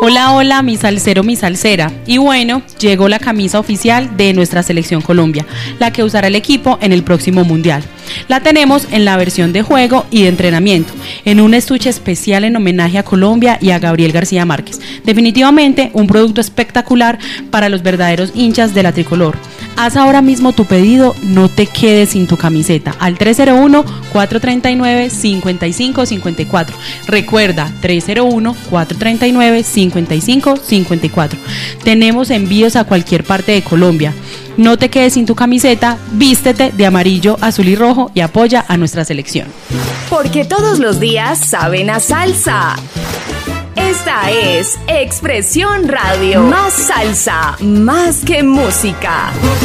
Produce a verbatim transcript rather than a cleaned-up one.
Hola, hola, mi salsero, mi salsera. Y bueno, llegó la camisa oficial de nuestra selección Colombia, la que usará el equipo en el próximo mundial. La tenemos en la versión de juego y de entrenamiento, en un estuche especial en homenaje a Colombia y a Gabriel García Márquez. Definitivamente un producto espectacular para los verdaderos hinchas de la tricolor. Haz ahora mismo tu pedido, no te quedes sin tu camiseta, al tres cero uno, cuatro tres nueve, cinco cinco cinco cuatro. Recuerda, tres cero uno, cuatro tres nueve, cinco cinco cinco cuatro. Tenemos envíos a cualquier parte de Colombia. No te quedes sin tu camiseta, vístete de amarillo, azul y rojo y apoya a nuestra selección. Porque todos los días saben a salsa. Esta es Expresión Radio. Más salsa, más que música.